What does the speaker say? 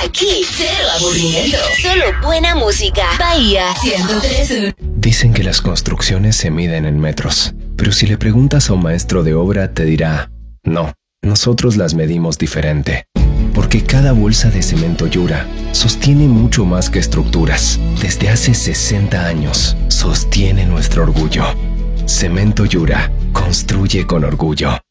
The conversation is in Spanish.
Aquí, cero aburrimiento. Solo buena música. Bahía 103.1. Dicen que las construcciones se miden en metros, pero si le preguntas a un maestro de obra te dirá, no, nosotros las medimos diferente. Porque cada bolsa de cemento Yura sostiene mucho más que estructuras. Desde hace 60 años, sostiene nuestro orgullo. Cemento Yura, construye con orgullo.